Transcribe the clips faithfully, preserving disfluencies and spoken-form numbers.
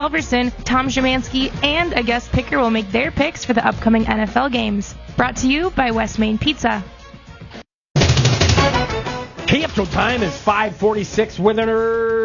Halverson, Tom Szymanski, and a guest picker will make their picks for the upcoming N F L games. Brought to you by West Main Pizza. K F G O time is five forty-six with an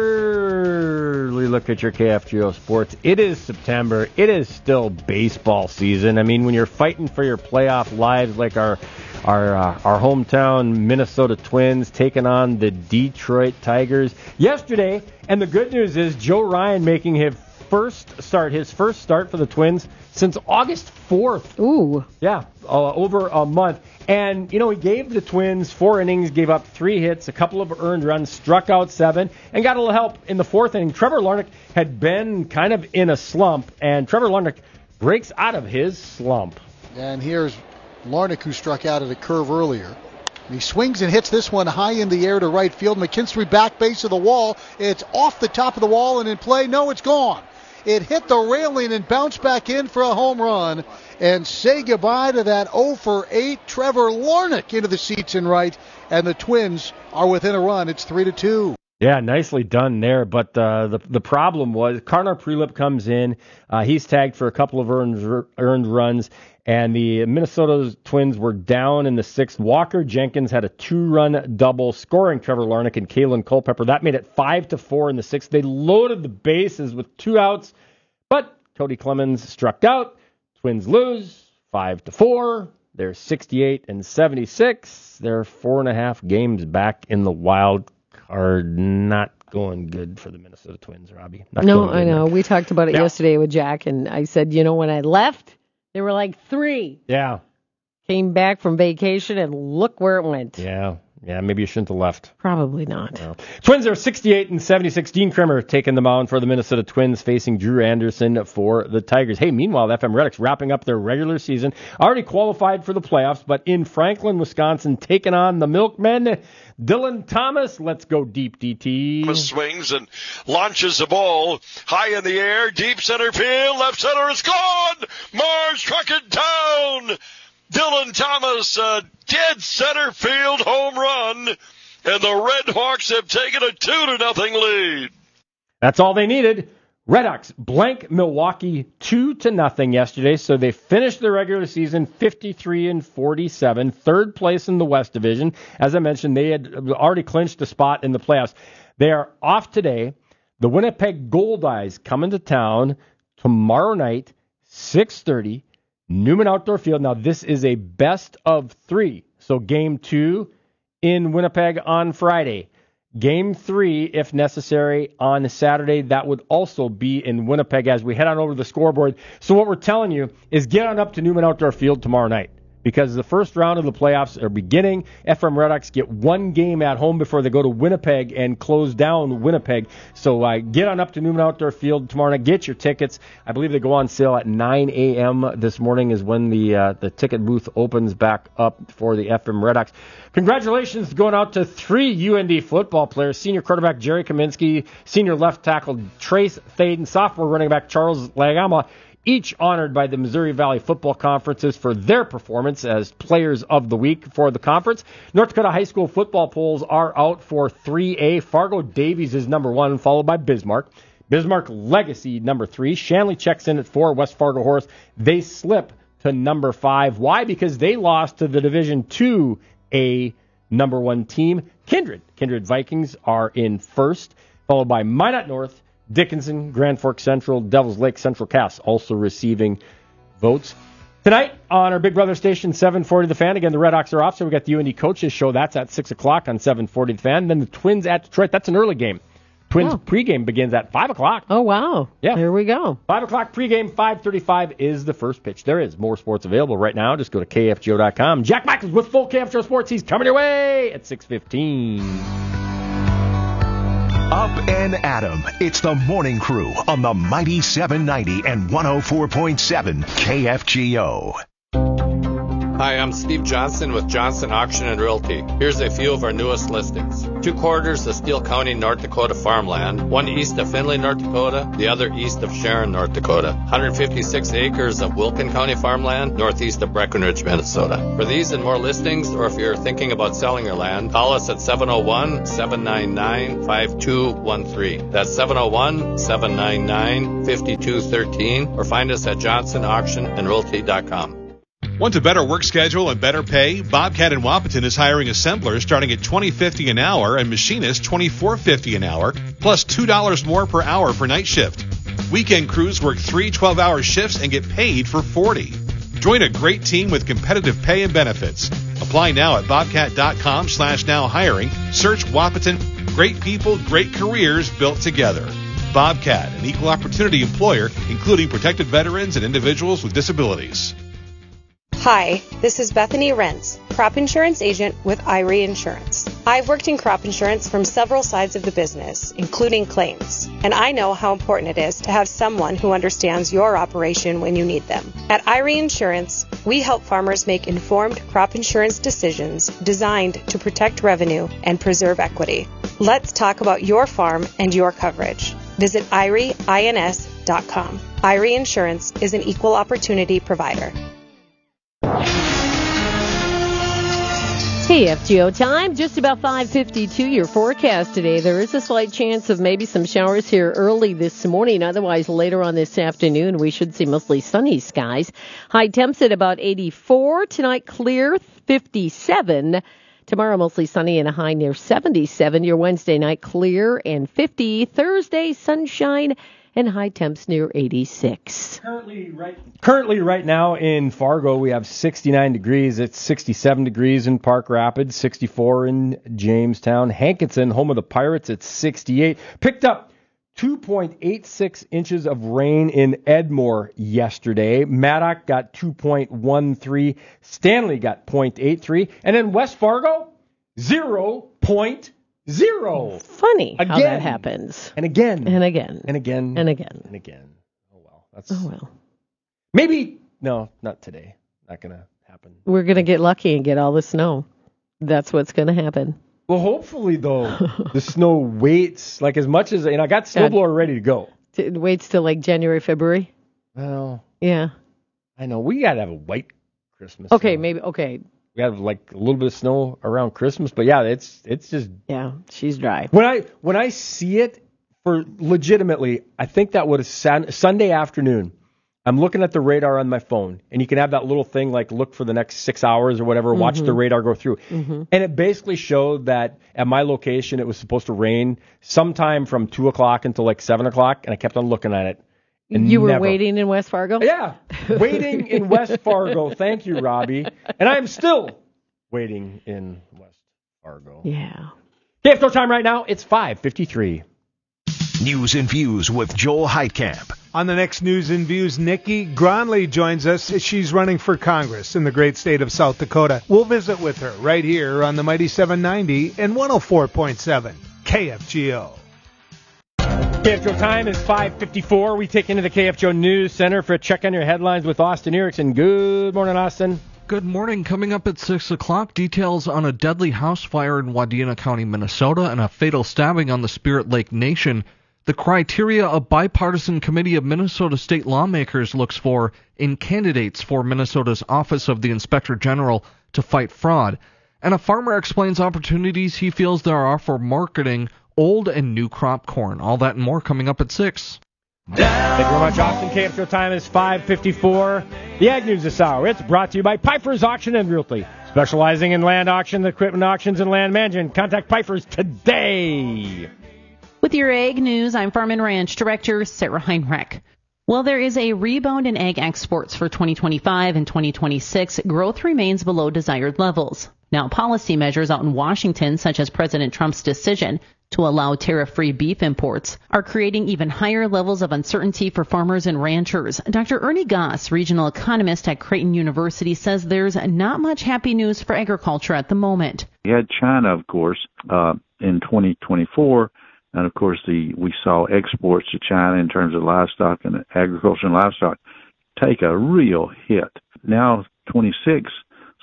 early look at your K F G O sports. It is September. It is still baseball season. I mean, when you're fighting for your playoff lives like our our uh, our hometown Minnesota Twins taking on the Detroit Tigers yesterday, and the good news is Joe Ryan making his first start, his first start for the Twins since August fourth. Ooh. Yeah, uh, over a month. And, you know, he gave the Twins four innings, gave up three hits, a couple of earned runs, struck out seven, and got a little help in the fourth inning. Trevor Larnach had been kind of in a slump, and Trevor Larnach breaks out of his slump. And here's Larnach, who struck out at a curve earlier. He swings and hits this one high in the air to right field. McKinstry back base of the wall. It's off the top of the wall and in play. No, it's gone. It hit the railing and bounced back in for a home run. And say goodbye to that oh for eight Trevor Larnach into the seats in right. And the Twins are within a run. It's three to two. Yeah, nicely done there. But uh, the the problem was Karnar Prelip comes in. Uh, he's tagged for a couple of earned earned runs. And the Minnesota Twins were down in the sixth. Walker Jenkins had a two-run double, scoring Trevor Larnach and Kalen Culpepper. That made it five to four in the sixth. They loaded the bases with two outs, but Cody Clemens struck out. Twins lose five to four. They're sixty-eight and seventy-six. They're four and a half games back in the wild card. Not going good for the Minnesota Twins, Robbie. Not no, I know. There. We talked about it yeah. yesterday with Jack, and I said, you know, when I left, there were like three. Yeah. Came back from vacation, and look where it went. Yeah. Yeah, maybe you shouldn't have left. Probably not. No. Twins are sixty-eight and seventy-six. Dean Kremer taking the mound for the Minnesota Twins, facing Drew Anderson for the Tigers. Hey, meanwhile, F M Redux wrapping up their regular season, already qualified for the playoffs, but in Franklin, Wisconsin, taking on the Milkmen. Dylan Thomas, let's go deep, D T. Thomas swings and launches the ball high in the air, deep center field, left center is gone. Mars struck it down. Dylan Thomas, a dead center field home run, and the Red Hawks have taken a two to nothing lead. That's all they needed. Red Hawks blank Milwaukee two to nothing yesterday, so they finished the regular season fifty-three and forty-seven, third place in the West Division. As I mentioned, they had already clinched a spot in the playoffs. They are off today. The Winnipeg Goldeyes coming to town tomorrow night, six thirty. Newman Outdoor Field. Now, this is a best of three. So game two in Winnipeg on Friday. Game three, if necessary, on Saturday. That would also be in Winnipeg as we head on over to the scoreboard. So what we're telling you is get on up to Newman Outdoor Field tomorrow night, because the first round of the playoffs are beginning. F M Redux get one game at home before they go to Winnipeg and close down Winnipeg. So uh, get on up to Newman Outdoor Field tomorrow night. Get your tickets. I believe they go on sale at nine a.m. this morning is when the uh, the ticket booth opens back up for the F M Redux. Congratulations going out to three U N D football players. Senior quarterback Jerry Kaminsky, senior left tackle Trace Thaden, sophomore running back Charles Lagama, each honored by the Missouri Valley Football Conferences for their performance as players of the week for the conference. North Dakota high school football polls are out for three A. Fargo Davies is number one, followed by Bismarck. Bismarck Legacy, number three. Shanley checks in at four. West Fargo Horse, they slip to number five. Why? Because they lost to the Division two A number one team, Kindred. Kindred Vikings are in first, followed by Minot North, Dickinson, Grand Forks Central, Devils Lake, Central Cass also receiving votes. Tonight on our Big Brother station, seven forty The Fan. Again, the Red Hawks are off, so we got the U N D Coaches Show. That's at six o'clock on seven forty The Fan. Then the Twins at Detroit. That's an early game. Twins oh. pregame begins at five o'clock. Oh, wow. Yeah. Here we go. five o'clock pregame, five thirty-five is the first pitch. There is more sports available right now. Just go to K F G O dot com. Jack Michaels with full K F G O Sports. He's coming your way at six fifteen. Up and Adam. It's the Morning Crew on the Mighty seven ninety and one oh four point seven K F G O. Hi, I'm Steve Johnson with Johnson Auction and Realty. Here's a few of our newest listings. Two quarters of Steele County, North Dakota farmland, one east of Findlay, North Dakota, the other east of Sharon, North Dakota. one hundred fifty-six acres of Wilkin County farmland, northeast of Breckenridge, Minnesota. For these and more listings, or if you're thinking about selling your land, call us at seven oh one, seven nine nine, five two one three. That's seven oh one, seven nine nine, five two one three, or find us at johnson auction and realty dot com. Want a better work schedule and better pay? Bobcat in Wahpeton is hiring assemblers starting at twenty dollars and fifty cents an hour and machinists twenty-four dollars and fifty cents an hour, plus two dollars more per hour for night shift. Weekend crews work three twelve-hour shifts and get paid for forty. Join a great team with competitive pay and benefits. Apply now at bobcat.com slash now hiring. Search Wahpeton. Great people, great careers built together. Bobcat, an equal opportunity employer, including protected veterans and individuals with disabilities. Hi, this is Bethany Rentz, crop insurance agent with Irie Insurance. I've worked in crop insurance from several sides of the business, including claims, and I know how important it is to have someone who understands your operation when you need them. At Irie Insurance, we help farmers make informed crop insurance decisions designed to protect revenue and preserve equity. Let's talk about your farm and your coverage. Visit irie ins dot com. Irie Insurance is an equal opportunity provider. K F G O time, just about five fifty-two. Your forecast today. There is a slight chance of maybe some showers here early this morning. Otherwise, later on this afternoon, we should see mostly sunny skies. High temps at about eighty-four. Tonight, clear, fifty-seven. Tomorrow, mostly sunny and a high near seventy-seven. Your Wednesday night, clear and fifty. Thursday, sunshine and high temps near eighty-six. Currently right, currently, right now in Fargo, we have sixty-nine degrees. It's sixty-seven degrees in Park Rapids, sixty-four in Jamestown. Hankinson, home of the Pirates, it's sixty-eight. Picked up two point eight six inches of rain in Edmore yesterday. Maddock got two point one three. Stanley got zero point eight three. And in West Fargo, zero point zero. Funny again. How that happens. And again. And again. And again. And again. And again. Oh, well. That's, oh, well. Maybe, no, not today. Not going to happen. We're going to get lucky and get all the snow. That's what's going to happen. Well, hopefully, though, the snow waits, like as much as, and I got snowblower ready to go. It waits till like January, February? Well. Yeah. I know. We got to have a white Christmas. Okay, snow. maybe, okay. We have like a little bit of snow around Christmas, but yeah, it's it's just yeah, she's dry. When I when I see it, for legitimately, I think that would have Sunday afternoon. I'm looking at the radar on my phone, and you can have that little thing like look for the next six hours or whatever, mm-hmm. watch the radar go through, mm-hmm. and it basically showed that at my location it was supposed to rain sometime from two o'clock until like seven o'clock, and I kept on looking at it. And you were never. waiting in West Fargo? Yeah, waiting in West Fargo. Thank you, Robbie. And I'm still waiting in West Fargo. Yeah. K F G O time right now, it's five fifty-three. News and Views with Joel Heitkamp. On the next News and Views, Nikki Gronley joins us. She's running for Congress in the great state of South Dakota. We'll visit with her right here on the Mighty seven ninety and one oh four point seven K F G O. K F G O time is five fifty-four. We take into the K F G O News Center for a check on your headlines with Austin Erickson. Good morning, Austin. Good morning. Coming up at six o'clock, details on a deadly house fire in Wadena County, Minnesota, and a fatal stabbing on the Spirit Lake Nation. The criteria a bipartisan committee of Minnesota state lawmakers looks for in candidates for Minnesota's Office of the Inspector General to fight fraud. And a farmer explains opportunities he feels there are for marketing old and new crop corn. All that and more coming up at six. Thank you very much, Austin. K F G O time is five fifty-four. The Ag News this hour, it's brought to you by Piper's Auction and Realty. Specializing in land auctions, equipment auctions, and land management. Contact Piper's today. With your Ag News, I'm Farm and Ranch Director Sarah Heinrich. While there is a rebound in ag exports for twenty twenty-five and twenty twenty-six, growth remains below desired levels. Now, policy measures out in Washington, such as President Trump's decision to allow tariff-free beef imports, are creating even higher levels of uncertainty for farmers and ranchers. Doctor Ernie Goss, regional economist at Creighton University, says there's not much happy news for agriculture at the moment. You had China, of course, uh, in twenty twenty-four. And, of course, the we saw exports to China in terms of livestock and agriculture and livestock take a real hit. Now, twenty-six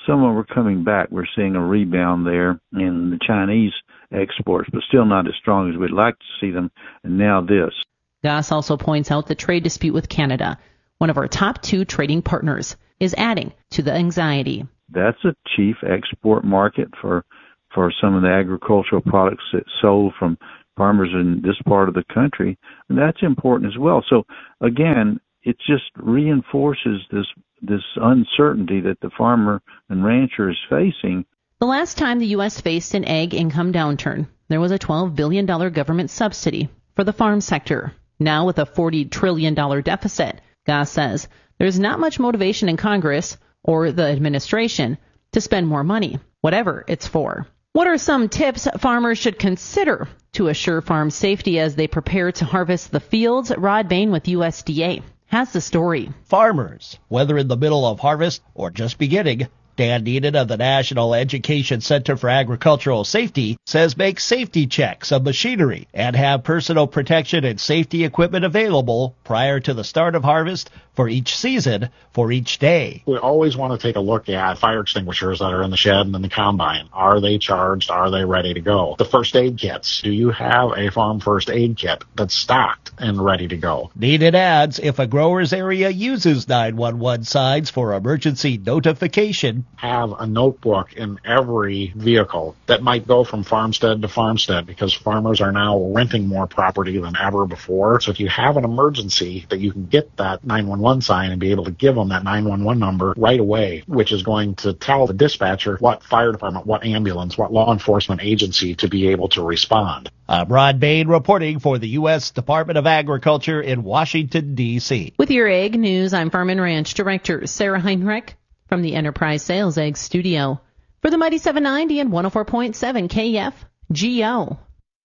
some of them are coming back. We're seeing a rebound there in the Chinese exports, but still not as strong as we'd like to see them. And now this. Goss also points out the trade dispute with Canada, one of our top two trading partners, is adding to the anxiety. That's a chief export market for for some of the agricultural products that's sold from farmers in this part of the country, and that's important as well. So again, it just reinforces this this uncertainty that the farmer and rancher is facing. The last time the U S faced an ag income downturn, there was a twelve billion dollars government subsidy for the farm sector. Now with a forty trillion dollars deficit, Goss says there's not much motivation in Congress or the administration to spend more money, whatever it's for. What are some tips farmers should consider to assure farm safety as they prepare to harvest the fields? Rod Bain with U S D A has the story. Farmers, whether in the middle of harvest or just beginning, Dan Neenan of the National Education Center for Agricultural Safety says make safety checks of machinery and have personal protection and safety equipment available prior to the start of harvest for each season, for each day. We always want to take a look at fire extinguishers that are in the shed and in the combine. Are they charged? Are they ready to go? The first aid kits. Do you have a farm first aid kit that's stocked and ready to go? Neenan adds if a grower's area uses nine one one signs for emergency notification, have a notebook in every vehicle that might go from farmstead to farmstead, because farmers are now renting more property than ever before. So if you have an emergency, that you can get that nine one one sign and be able to give them that nine one one number right away, which is going to tell the dispatcher what fire department, what ambulance, what law enforcement agency to be able to respond. I'm Rod Bain reporting for the U S Department of Agriculture in Washington, D C With your Ag News, I'm Farm and Ranch Director Sarah Heinrich from the Enterprise Sales Ag Studio for the Mighty seven ninety and one oh four point seven K F G O.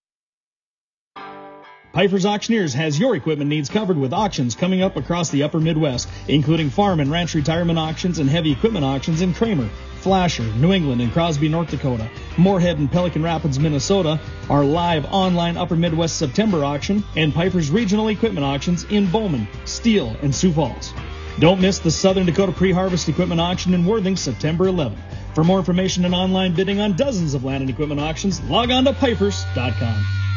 Piper's Auctioneers has your equipment needs covered with auctions coming up across the upper Midwest, including farm and ranch retirement auctions and heavy equipment auctions in Kramer, Flasher, New England, and Crosby, North Dakota. Moorhead and Pelican Rapids, Minnesota, our live online upper Midwest September auction, and Piper's regional equipment auctions in Bowman, Steele, and Sioux Falls. Don't miss the Southern Dakota Pre-Harvest Equipment Auction in Worthing, September eleventh. For more information and online bidding on dozens of land and equipment auctions, log on to pipers dot com.